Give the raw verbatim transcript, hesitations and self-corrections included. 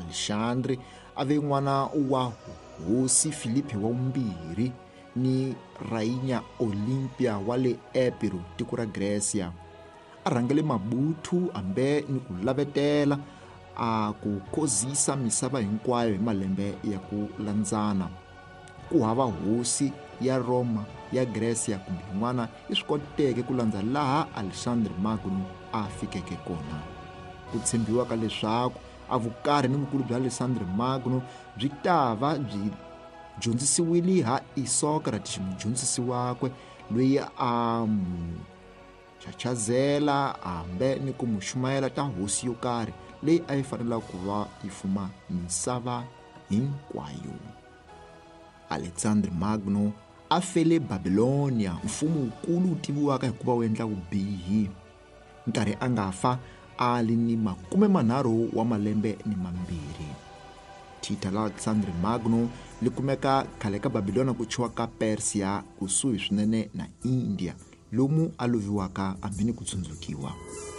Alexandre a ve n'wana wa hosi Filipe wa vumbirhi ni Rainha Olympia wa le Epiro, tiko ra Grecia. A rhangele mabuthu ambe ni ku lavetela a ku khozisa misava hinkwayo hi malembe ya ku landzana. Ku hava hosi ya Roma, ya Grecia kumbe yin'wana yi swi koteke ku landza laha Alexandre Magno a fikeke kona. Ku tshembiwa ka leswaku a vukarhi ni vukulu bya Alexandre Magno byi ta va byi dyondzisiwile ha Isocrates, mudyondzisi wakwe, loyi a mu chachazela hambe ni ku mu xumayela ta hosi yo karhi leyi a yi fanela ku va yi fuma misava hinkwayo. Alexandre Magno a fele Babilonia, mfumo wukulu wu tiviwaka hi ku va wu endla vubihi. Nkarhi a nga fa a li ni makume manharhu wa malembe ni mambirhi. Thita la Alexandre Magno li kumeka khale ka Babilonia ku chiwa ka Persia, kusuhi swinene na India, lomu a loviwaka hambi ni ku tsundzukiwa.